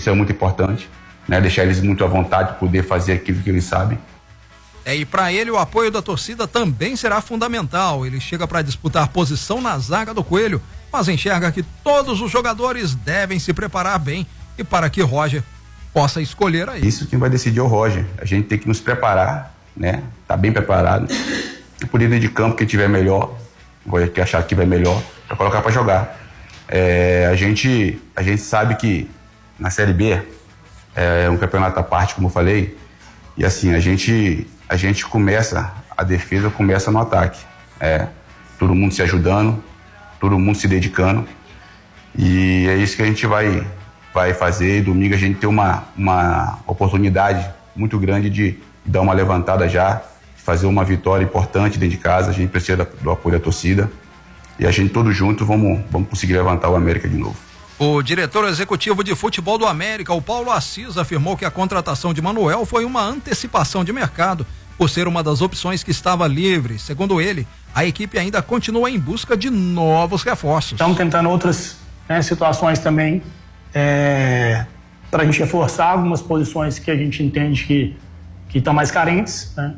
Isso é muito importante, né? Deixar eles muito à vontade de poder fazer aquilo que eles sabem. E para ele o apoio da torcida também será fundamental. Ele chega para disputar posição na zaga do Coelho, mas enxerga que todos os jogadores devem se preparar bem e para que Roger possa escolher aí. Isso quem vai decidir é o Roger. A gente tem que nos preparar, né? Tá bem preparado. E por dentro de campo, quem tiver melhor, que achar que vai melhor, para colocar para jogar. A gente sabe que na Série B é um campeonato à parte, como eu falei, e assim, a gente começa, a defesa começa no ataque. Todo mundo se ajudando, todo mundo se dedicando, e é isso que a gente vai fazer. Domingo a gente tem uma oportunidade muito grande de dar uma levantada já, de fazer uma vitória importante dentro de casa. A gente precisa do apoio da torcida, e a gente todos juntos vamos conseguir levantar o América de novo. O diretor executivo de futebol do América, o Paulo Assis, afirmou que a contratação de Manuel foi uma antecipação de mercado, por ser uma das opções que estava livre. Segundo ele, a equipe ainda continua em busca de novos reforços. Estamos tentando outras situações também, para a gente reforçar algumas posições que a gente entende que estão mais carentes, né?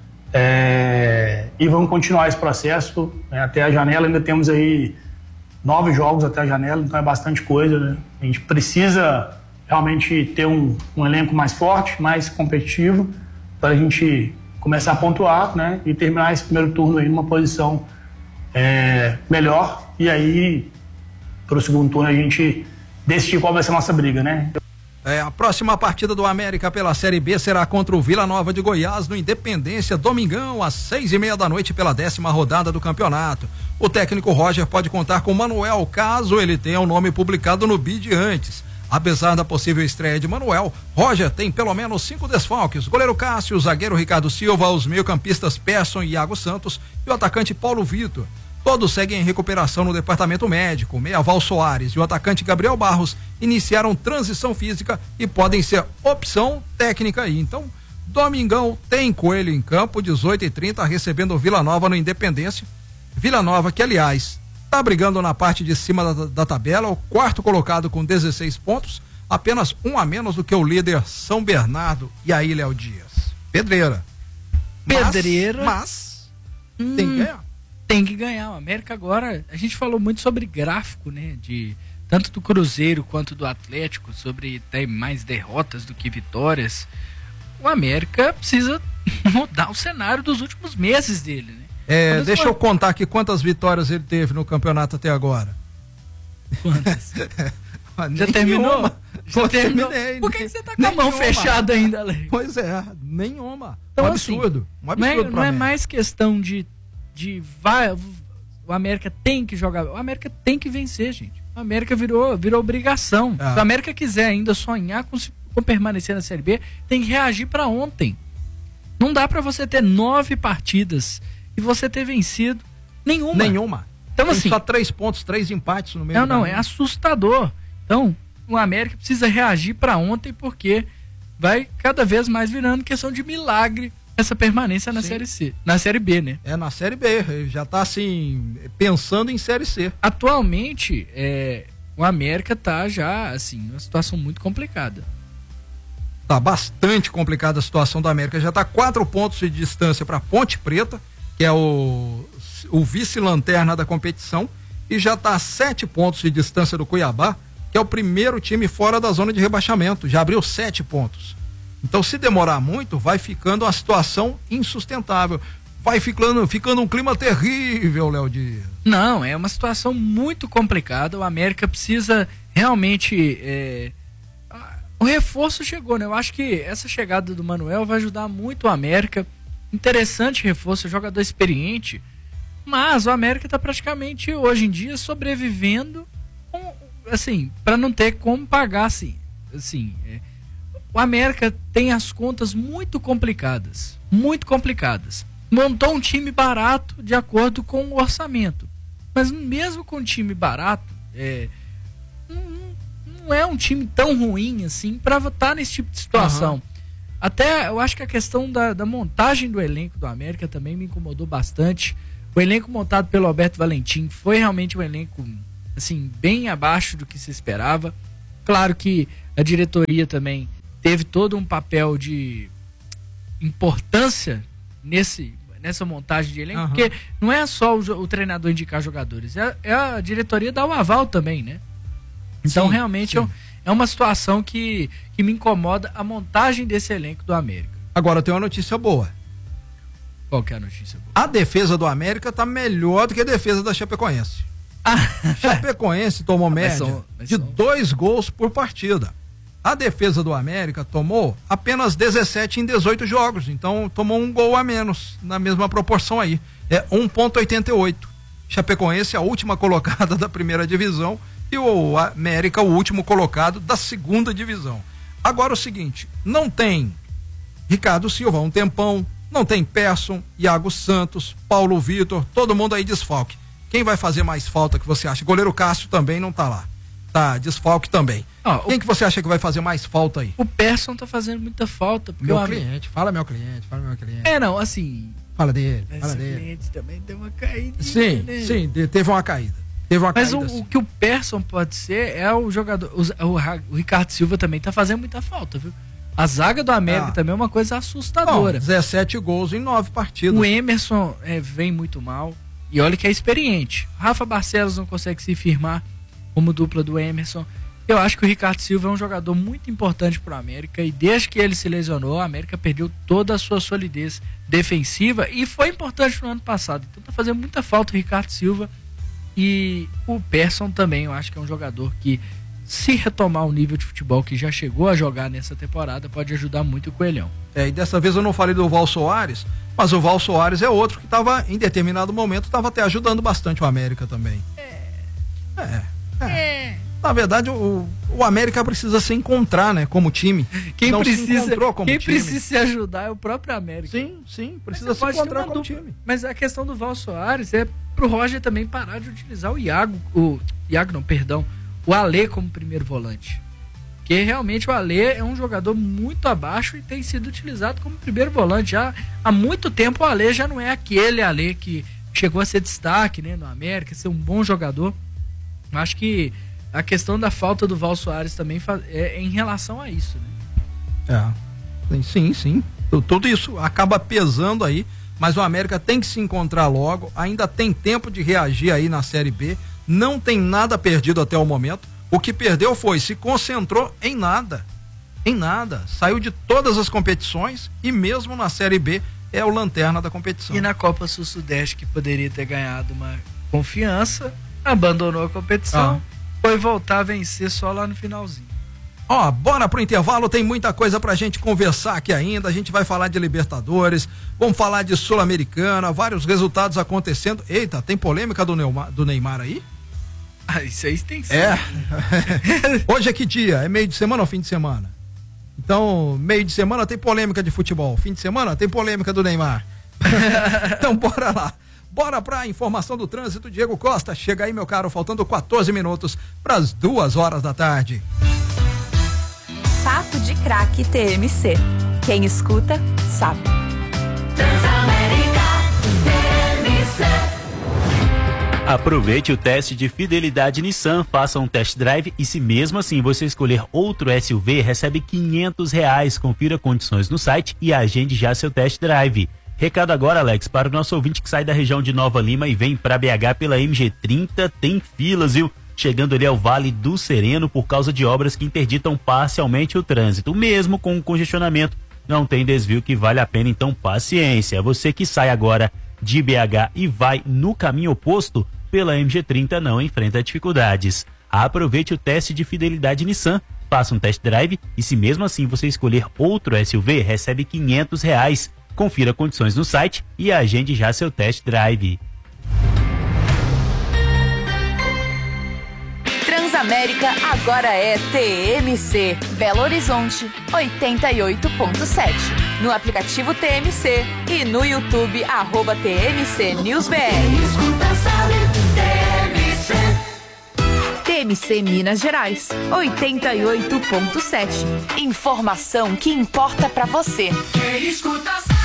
E vamos continuar esse processo, né? Até a janela. Ainda temos aí 9 jogos até a janela, então é bastante coisa, né? A gente precisa realmente ter um elenco mais forte, mais competitivo, para a gente começar a pontuar, né? E terminar esse primeiro turno aí numa posição melhor, e aí para o segundo turno a gente decidir qual vai ser a nossa briga, né? A próxima partida do América pela Série B será contra o Vila Nova de Goiás, no Independência, domingão, às 6:30 da noite, pela 10ª rodada do campeonato. O técnico Roger pode contar com Manuel, caso ele tenha o nome publicado no BID antes. Apesar da possível estreia de Manuel, Roger tem pelo menos 5 desfalques: goleiro Cássio, o zagueiro Ricardo Silva, os meio-campistas Persson e Iago Santos e o atacante Paulo Vitor. Todos seguem em recuperação no departamento médico. O meia Val Soares e o atacante Gabriel Barros iniciaram transição física e podem ser opção técnica aí. Então, domingão tem Coelho em campo, 18h30, recebendo o Vila Nova no Independência. Vila Nova, que aliás está brigando na parte de cima da tabela, o 4º colocado com 16 pontos, apenas 1 a menos do que o líder São Bernardo. E aí, Léo Dias? Pedreira. Mas tem que ganhar. Tem que ganhar. O América agora, a gente falou muito sobre gráfico, né? Tanto do Cruzeiro quanto do Atlético, sobre ter mais derrotas do que vitórias. O América precisa mudar o cenário dos últimos meses dele, né? Deixa eu contar aqui quantas vitórias ele teve no campeonato até agora. Quantas? Já terminou? Já terminei. Por que você tá com a mão fechada ainda, Alex? Pois é, nenhuma. Então, um absurdo. Um absurdo não é mais questão o América tem que jogar, o América tem que vencer, gente. O América virou obrigação. Se o América quiser ainda sonhar com permanecer na Série B, tem que reagir para ontem. Não dá para você ter 9 partidas e você ter vencido nenhuma. Então, tem assim, só 3 pontos, 3 empates no meio. Não, é assustador. Então, o América precisa reagir para ontem, porque vai cada vez mais virando questão de milagre essa permanência na Série C, na Série B, né? Na Série B, já tá assim, pensando em Série C. Atualmente, o América tá já, assim, numa situação muito complicada. Tá bastante complicada a situação do América, já tá 4 pontos de distância para Ponte Preta, que é o vice-lanterna da competição, e já tá 7 pontos de distância do Cuiabá, que é o primeiro time fora da zona de rebaixamento, já abriu 7 pontos. Então, se demorar muito, vai ficando uma situação insustentável. Vai ficando um clima terrível, Léo Dias. Não, é uma situação muito complicada. O América precisa realmente... O reforço chegou, né? Eu acho que essa chegada do Manuel vai ajudar muito o América. Interessante reforço, jogador experiente. Mas o América está praticamente, hoje em dia, sobrevivendo, para não ter como pagar, o América tem as contas muito complicadas. Montou um time barato de acordo com o orçamento. Mas mesmo com um time barato, não é um time tão ruim assim para estar nesse tipo de situação. Uhum. Até eu acho que a questão da montagem do elenco do América também me incomodou bastante. O elenco montado pelo Alberto Valentim foi realmente um elenco assim, bem abaixo do que se esperava. Claro que a diretoria também teve todo um papel de importância nessa montagem de elenco, porque não é só o treinador indicar jogadores, é a diretoria dar o aval também, né? Então, realmente, é uma situação que me incomoda a montagem desse elenco do América. Agora, tem uma notícia boa. Qual que é a notícia boa? A defesa do América tá melhor do que a defesa da Chapecoense. Chapecoense tomou média de 2 gols por partida. A defesa do América tomou apenas 17 em 18 jogos, então tomou 1 gol a menos, na mesma proporção aí. É 1,88. Chapecoense é a última colocada da primeira divisão e o América o último colocado da segunda divisão. Agora o seguinte, não tem Ricardo Silva, um tempão, não tem Persson, Iago Santos, Paulo Vitor, todo mundo aí desfalque. Quem vai fazer mais falta que você acha? Goleiro Cássio também não tá lá. Tá, desfalque também. Quem que você acha que vai fazer mais falta aí? O Persson tá fazendo muita falta. Meu cliente, fala meu cliente. Não, assim... Fala dele. O cliente também deu uma caída. Sim, teve uma caída. Mas o que o Persson pode ser é o jogador... O Ricardo Silva também tá fazendo muita falta, viu? A zaga do América também é uma coisa assustadora. 17 gols em 9 partidas. O Emerson vem muito mal. E olha que é experiente. Rafa Barcelos não consegue se firmar como dupla do Emerson. Eu acho que o Ricardo Silva é um jogador muito importante para o América e desde que ele se lesionou, a América perdeu toda a sua solidez defensiva e foi importante no ano passado. Então tá fazendo muita falta o Ricardo Silva e o Persson também. Eu acho que é um jogador que, se retomar o nível de futebol que já chegou a jogar nessa temporada, pode ajudar muito o Coelhão. E dessa vez eu não falei do Val Soares, mas o Val Soares é outro que estava, em determinado momento, estava até ajudando bastante o América também. Na verdade, o América precisa se encontrar, né, como time. Quem precisa se ajudar é o próprio América. Sim, precisa se encontrar como time. Mas a questão do Val Soares é pro Roger também parar de utilizar o Alê como primeiro volante. Porque realmente o Alê é um jogador muito abaixo e tem sido utilizado como primeiro volante. Já há muito tempo o Alê já não é aquele Alê que chegou a ser destaque, né, no América, ser um bom jogador. Acho que a questão da falta do Val Soares também é em relação a isso, né? Sim. Tudo isso acaba pesando aí, mas o América tem que se encontrar logo, ainda tem tempo de reagir aí na Série B, não tem nada perdido até o momento. O que perdeu se concentrou em nada, saiu de todas as competições e mesmo na Série B é o lanterna da competição. E na Copa Sul-Sudeste, que poderia ter ganhado uma confiança, abandonou a competição, foi voltar a vencer só lá no finalzinho. Bora pro intervalo, tem muita coisa pra gente conversar aqui ainda, a gente vai falar de Libertadores, vamos falar de Sul-Americana, vários resultados acontecendo. Eita, tem polêmica do Neymar aí? Isso aí tem que ser. Hoje é que dia? É meio de semana ou fim de semana? Então, meio de semana tem polêmica de futebol, fim de semana tem polêmica do Neymar. Então bora lá. Bora pra informação do trânsito, Diego Costa. Chega aí, meu caro, faltando 14 minutos para as 2h da tarde. Papo de Craque TMC. Quem escuta, sabe. Transamérica TMC. Aproveite o teste de fidelidade Nissan, faça um test drive e se mesmo assim você escolher outro SUV, recebe R$500. Confira condições no site e agende já seu test drive. Recado agora, Alex, para o nosso ouvinte que sai da região de Nova Lima e vem para BH pela MG30, tem filas, viu? Chegando ali ao Vale do Sereno por causa de obras que interditam parcialmente o trânsito. Mesmo com o congestionamento, não tem desvio que vale a pena, então paciência. Você que sai agora de BH e vai no caminho oposto, pela MG30 não enfrenta dificuldades. Aproveite o teste de fidelidade Nissan, faça um test drive e se mesmo assim você escolher outro SUV, recebe R$500. Confira condições no site e agende já seu test drive. Transamérica agora é TMC. Belo Horizonte, 88.7. No aplicativo TMC e no YouTube, @TMC News BR. TMC Minas Gerais, 88.7. Informação que importa pra você. Quem escuta sabe.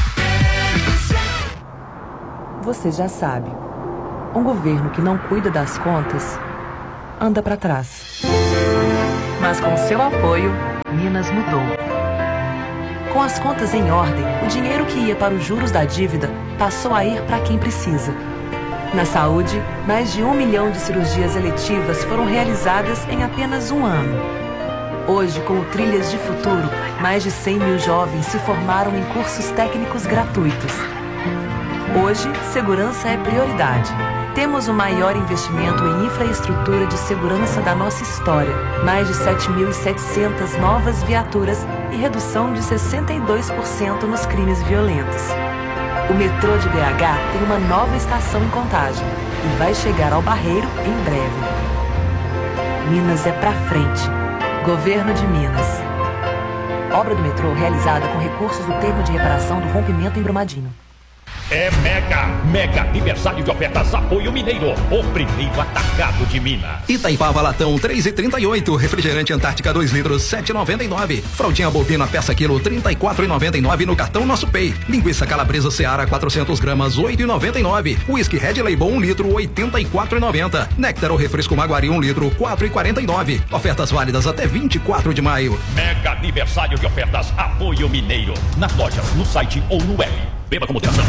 Você já sabe. Um governo que não cuida das contas anda para trás. Mas com seu apoio, Minas mudou. Com as contas em ordem, o dinheiro que ia para os juros da dívida passou a ir para quem precisa. Na saúde, mais de 1 milhão de cirurgias eletivas foram realizadas em apenas um ano. Hoje, com o Trilhas de Futuro, mais de 100 mil jovens se formaram em cursos técnicos gratuitos. Hoje, segurança é prioridade. Temos o maior investimento em infraestrutura de segurança da nossa história. Mais de 7.700 novas viaturas e redução de 62% nos crimes violentos. O metrô de BH tem uma nova estação em Contagem e vai chegar ao Barreiro em breve. Minas é pra frente. Governo de Minas. Obra do metrô realizada com recursos do termo de reparação do rompimento em Brumadinho. É mega aniversário de ofertas Apoio Mineiro, o primeiro atacado de Minas. Itaipava Latão 3,38, refrigerante Antártica 2 litros 7,99, fraldinha bovina peça quilo 34,99 no cartão Nosso Pay, linguiça calabresa Seara 400 gramas 8,99, whisky Red Label 1 litro 84,90, néctar ou refresco Maguari 1 litro 4,49, ofertas válidas até 24 de maio. Mega aniversário de ofertas Apoio Mineiro, nas lojas, no site ou no web. Beba com moderação.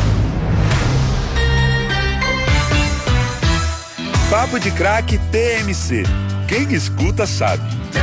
Papo de Craque TMC. Quem escuta sabe.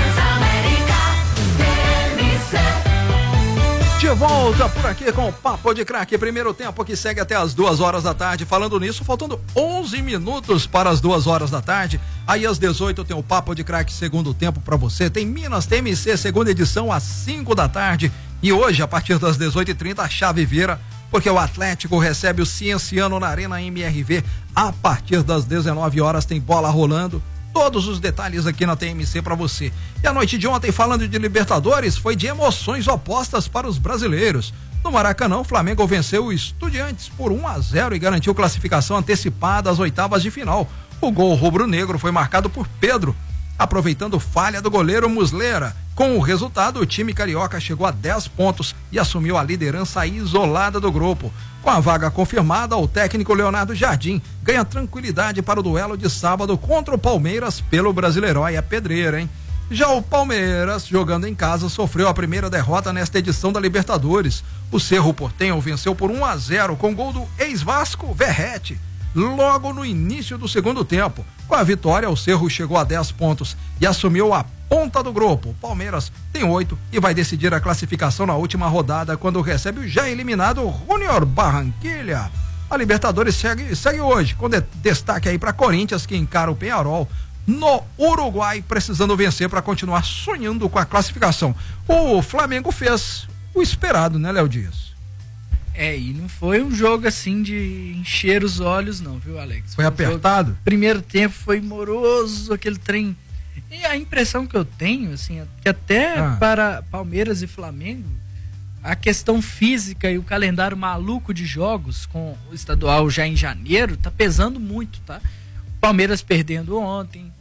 De volta por aqui com o Papo de Craque, primeiro tempo que segue até as 2 horas da tarde. Falando nisso, faltando 11 minutos para as 2 horas da tarde. Aí às 18 tem o Papo de Craque segundo tempo para você. Tem Minas TMC segunda edição às 5 da tarde. E hoje, a partir das 18h30, a chave vira, porque o Atlético recebe o Cienciano na Arena MRV. A partir das 19 horas tem bola rolando. Todos os detalhes aqui na TMC para você. E a noite de ontem, falando de Libertadores, foi de emoções opostas para os brasileiros. No Maracanã, o Flamengo venceu o Estudiantes por 1-0 e garantiu classificação antecipada às oitavas de final. O gol rubro-negro foi marcado por Pedro, aproveitando falha do goleiro Muslera. Com o resultado, o time carioca chegou a 10 pontos e assumiu a liderança isolada do grupo. Com a vaga confirmada, o técnico Leonardo Jardim ganha tranquilidade para o duelo de sábado contra o Palmeiras pelo Brasileirão. Aí é pedreira, hein? Já o Palmeiras, jogando em casa, sofreu a primeira derrota nesta edição da Libertadores. O Cerro Porteño venceu por 1-0 com gol do ex-Vasco Verrete, logo no início do segundo tempo. Com a vitória, o Cerro chegou a 10 pontos e assumiu a ponta do grupo. O Palmeiras tem 8 e vai decidir a classificação na última rodada, quando recebe o já eliminado Junior Barranquilla. A Libertadores segue hoje, com destaque aí para Corinthians, que encara o Peñarol no Uruguai, precisando vencer para continuar sonhando com a classificação. O Flamengo fez o esperado, né, Léo Dias? E não foi um jogo assim de encher os olhos não, viu, Alex? Foi apertado? Primeiro tempo foi moroso, aquele trem. E a impressão que eu tenho, assim, que até para Palmeiras e Flamengo, a questão física e o calendário maluco de jogos com o estadual já em janeiro tá pesando muito, tá? Palmeiras perdendo ontem,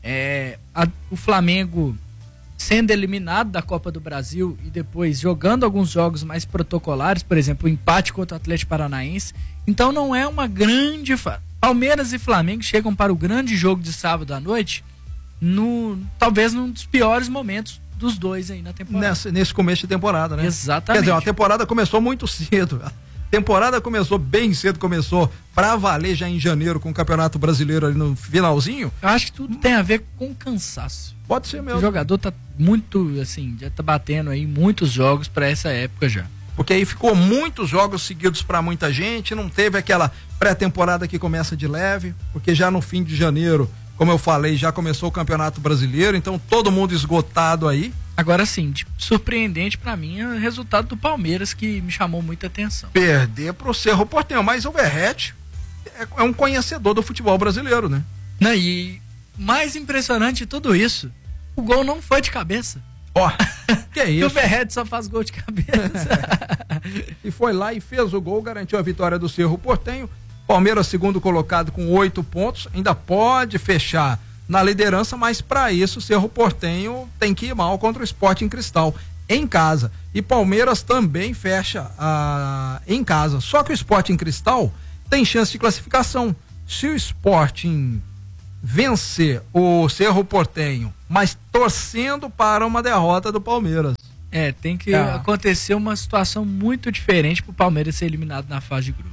o Flamengo sendo eliminado da Copa do Brasil e depois jogando alguns jogos mais protocolares, por exemplo, o empate contra o Atlético Paranaense. Então não é uma grande... Palmeiras e Flamengo chegam para o grande jogo de sábado à noite talvez num dos piores momentos dos dois aí na temporada. Nesse começo de temporada, né? Exatamente. Quer dizer, a temporada começou muito cedo. A temporada começou bem cedo, começou pra valer já em janeiro com o Campeonato Brasileiro ali no finalzinho. Eu acho que tudo tem a ver com cansaço. Pode ser mesmo. O jogador tá muito, assim, já tá batendo aí muitos jogos pra essa época já. Porque aí ficou muitos jogos seguidos pra muita gente, não teve aquela pré-temporada que começa de leve, porque já no fim de janeiro, como eu falei, já começou o Campeonato Brasileiro, então todo mundo esgotado aí. Agora sim, surpreendente pra mim é o resultado do Palmeiras, que me chamou muita atenção. Perder pro Cerro Porteño, mas o Verrete é um conhecedor do futebol brasileiro, né? Não, e mais impressionante de tudo isso, o gol não foi de cabeça. Ó, que é isso? O Verrete só faz gol de cabeça. E foi lá e fez o gol, garantiu a vitória do Cerro Porteño. Palmeiras, segundo colocado com 8 pontos, ainda pode fechar na liderança, mas para isso o Cerro Porteño tem que ir mal contra o Sporting Cristal em casa. E Palmeiras também fecha em casa. Só que o Sporting Cristal tem chance de classificação. Se o Sporting vencer o Cerro Porteño, mas torcendo para uma derrota do Palmeiras. Tem que acontecer uma situação muito diferente pro Palmeiras ser eliminado na fase de grupo.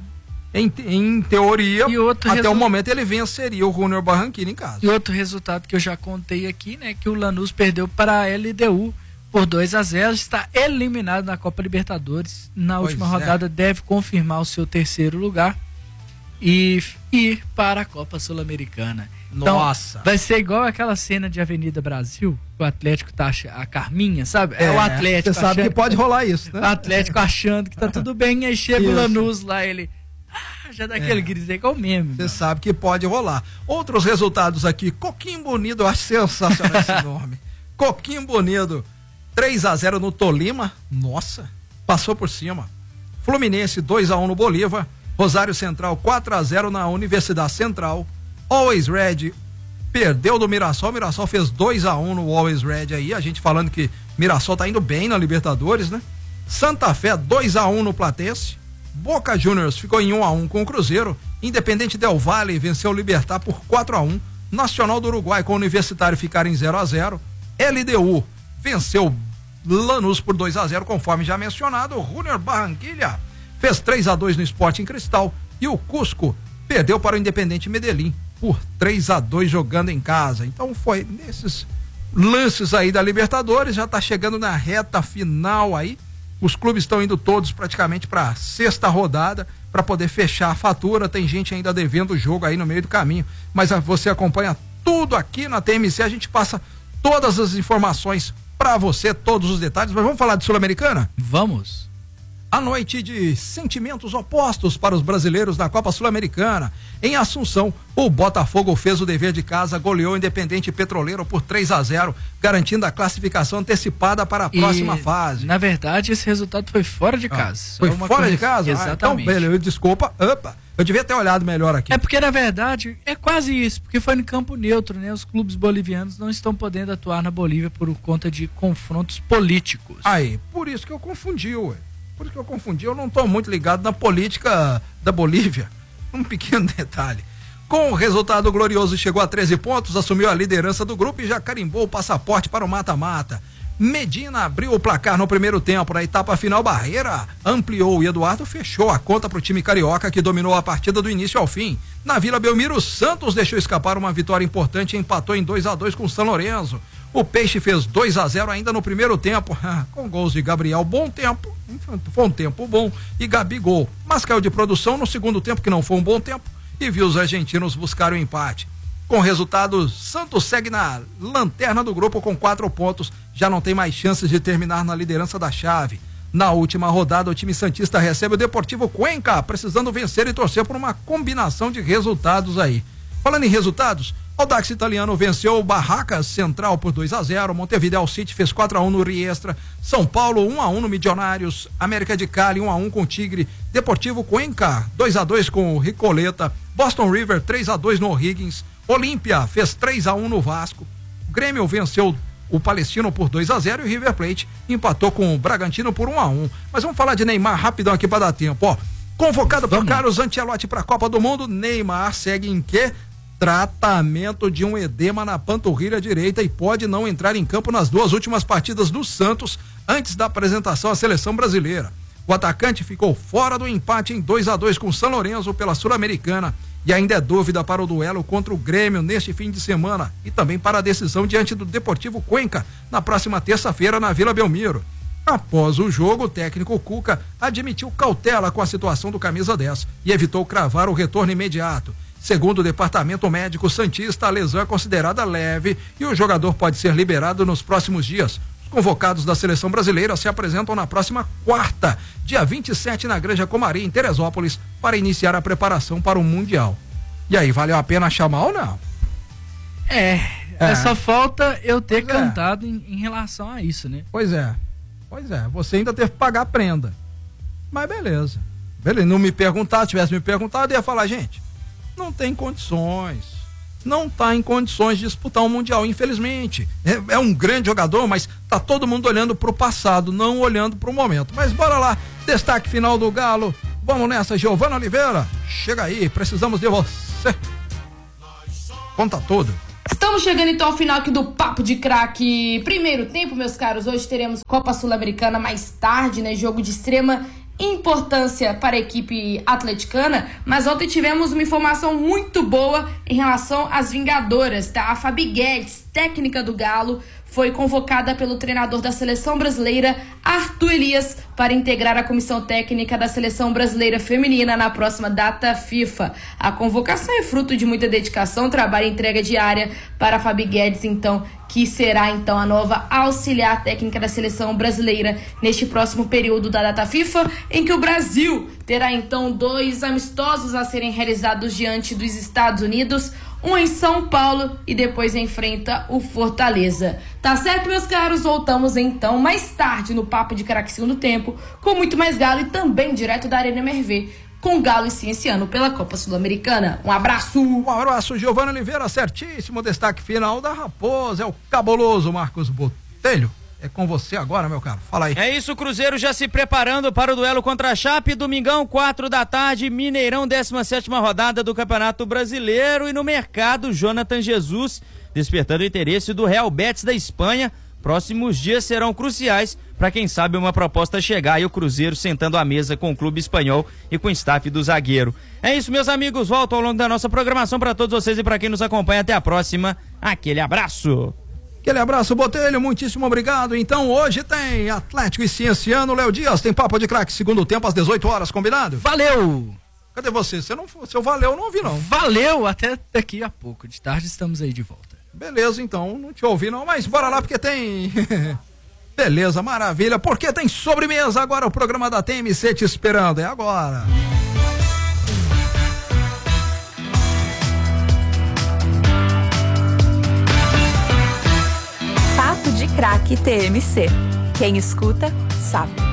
Em teoria, até o momento ele venceria o Junior Barranquilla em casa. E outro resultado que eu já contei aqui, né, que o Lanús perdeu para a LDU por 2-0, está eliminado na Copa Libertadores. Na última rodada deve confirmar o seu terceiro lugar e ir para a Copa Sul-Americana. Nossa! Então, vai ser igual aquela cena de Avenida Brasil, o Atlético tá a Carminha, sabe? O Atlético. Você sabe que pode rolar isso, né? O Atlético achando que tá tudo bem, aí chega o Lanús lá, ele já dá aquele grito, é igual mesmo. Você sabe que pode rolar. Outros resultados aqui, Coquimbo Unido, eu acho sensacional esse nome. Coquimbo Unido, 3-0 no Tolima, nossa, passou por cima. Fluminense, 2-1 no Bolívar. Rosário Central, 4-0 na Universidade Central. Always Red perdeu do Mirassol. O Mirassol fez 2-1 no Always Red aí. A gente falando que Mirassol tá indo bem na Libertadores, né? Santa Fé, 2-1 no Platense. Boca Juniors ficou em 1-1 com o Cruzeiro. Independente Del Valle venceu o Libertad por 4-1. Nacional do Uruguai com o Universitário ficaram em 0-0. LDU venceu Lanús por 2-0, conforme já mencionado. O Junior Barranquilla fez 3-2 no Sporting Cristal. E o Cusco perdeu para o Independente Medellín por 3-2 jogando em casa. Então foi nesses lances aí da Libertadores, já tá chegando na reta final aí. Os clubes estão indo todos praticamente para a sexta rodada para poder fechar a fatura. Tem gente ainda devendo o jogo aí no meio do caminho, mas você acompanha tudo aqui na TMC, a gente passa todas as informações para você, todos os detalhes. Mas vamos falar de Sul-Americana? Vamos. A noite de sentimentos opostos para os brasileiros na Copa Sul-Americana. Em Assunção, o Botafogo fez o dever de casa, goleou o Independente Petroleiro por 3-0, garantindo a classificação antecipada para a próxima fase. Na verdade, esse resultado foi fora de casa. Foi fora de casa? Exatamente. Então, beleza, desculpa. Eu devia ter olhado melhor aqui. É porque, na verdade, é quase isso, porque foi no campo neutro, né? Os clubes bolivianos não estão podendo atuar na Bolívia por conta de confrontos políticos. Aí, por isso que eu confundi, ué. Eu não estou muito ligado na política da Bolívia. Um pequeno detalhe. Com o resultado glorioso, chegou a 13 pontos, assumiu a liderança do grupo e já carimbou o passaporte para o mata-mata. Medina abriu o placar no primeiro tempo. Na etapa final, Barreira ampliou e Eduardo fechou a conta para o time carioca, que dominou a partida do início ao fim. Na Vila Belmiro, Santos deixou escapar uma vitória importante e empatou em 2-2 com o São Lourenço. O Peixe fez 2-0 ainda no primeiro tempo, com gols de Gabriel. Bom tempo, foi um tempo bom, e Gabigol. Mas caiu de produção no segundo tempo, que não foi um bom tempo, e viu os argentinos buscar o empate. Com o resultado, Santos segue na lanterna do grupo com 4 pontos, já não tem mais chances de terminar na liderança da chave. Na última rodada, o time santista recebe o Deportivo Cuenca, precisando vencer e torcer por uma combinação de resultados aí. Falando em resultados, o Audax Italiano venceu o Barracas Central por 2-0, Montevideo City fez 4-1 no Riestra, São Paulo 1-1 no Milionários, América de Cali 1-1 com o Tigre, Deportivo Cuenca 2-2 com o Ricoleta, Boston River 3-2 no O'Higgins, Olímpia fez 3-1 no Vasco, Grêmio venceu o Palestino por 2-0 e o River Plate empatou com o Bragantino por 1-1. Mas vamos falar de Neymar rapidão aqui para dar tempo, ó. Convocado por Carlos Ancelotti para a Copa do Mundo, Neymar segue em quê? Tratamento de um edema na panturrilha direita e pode não entrar em campo nas 2 últimas partidas do Santos antes da apresentação à seleção brasileira. O atacante ficou fora do empate em 2-2 com o São Lourenço pela Sul-Americana e ainda é dúvida para o duelo contra o Grêmio neste fim de semana e também para a decisão diante do Deportivo Cuenca na próxima terça-feira na Vila Belmiro. Após o jogo, o técnico Cuca admitiu cautela com a situação do camisa 10 e evitou cravar o retorno imediato. Segundo o departamento médico santista, a lesão é considerada leve e o jogador pode ser liberado nos próximos dias. Os convocados da seleção brasileira se apresentam na próxima quarta, dia 27, na Granja Comari, em Teresópolis, para iniciar a preparação para o Mundial. E aí, valeu a pena chamar ou não? Só falta eu ter cantado em relação a isso, né? Pois é, você ainda teve que pagar a prenda. Mas beleza, não me perguntar, tivesse me perguntado, eu ia falar, gente, não tem condições, não está em condições de disputar um Mundial, infelizmente. É um grande jogador, mas tá todo mundo olhando pro passado, não olhando pro momento. Mas bora lá, destaque final do Galo. Vamos nessa, Giovana Oliveira, chega aí, precisamos de você. Conta tudo. Estamos chegando então ao final aqui do Papo de Craque. Primeiro tempo, meus caros. Hoje teremos Copa Sul-Americana mais tarde, né? Jogo de extrema importância para a equipe atleticana. Mas ontem tivemos uma informação muito boa em relação às Vingadoras, tá? A Fabi Guedes, técnica do Galo, foi convocada pelo treinador da seleção brasileira, Arthur Elias, para integrar a comissão técnica da seleção brasileira feminina na próxima data FIFA. A convocação é fruto de muita dedicação, trabalho e entrega diária para a Fabi Guedes, então, que será então a nova auxiliar técnica da seleção brasileira neste próximo período da data FIFA, em que o Brasil terá então 2 amistosos a serem realizados diante dos Estados Unidos, um em São Paulo e depois enfrenta o Fortaleza. Tá certo, meus caros? Voltamos então mais tarde no Papo de Craque Segundo Tempo, com muito mais Galo e também direto da Arena MRV, com Galo e sim esse ano pela Copa Sul-Americana. Um abraço! Um abraço, Giovanni Oliveira, certíssimo. Destaque final da Raposa, é o cabuloso Marcos Botelho. É com você agora, meu caro. Fala aí. É isso, o Cruzeiro já se preparando para o duelo contra a Chape. Domingão, 4 da tarde, Mineirão, 17ª rodada do Campeonato Brasileiro. E no mercado, Jonathan Jesus, despertando o interesse do Real Betis da Espanha. Próximos dias serão cruciais para quem sabe uma proposta chegar e o Cruzeiro sentando à mesa com o clube espanhol e com o staff do zagueiro. É isso, meus amigos. Volto ao longo da nossa programação para todos vocês e para quem nos acompanha. Até a próxima. Aquele abraço. Aquele abraço, Botelho, muitíssimo obrigado. Então hoje tem Atlético e Cienciano, Léo Dias, tem Papo de Craque, segundo tempo às 18 horas, combinado? Valeu! Cadê você? Seu valeu, eu não ouvi não. Valeu, até daqui a pouco, de tarde estamos aí de volta. Beleza, então, não te ouvi não, mas bora lá porque tem... Beleza, maravilha, porque tem sobremesa agora, o programa da TMC te esperando, é agora. Papo de Craque TMC. Quem escuta, sabe.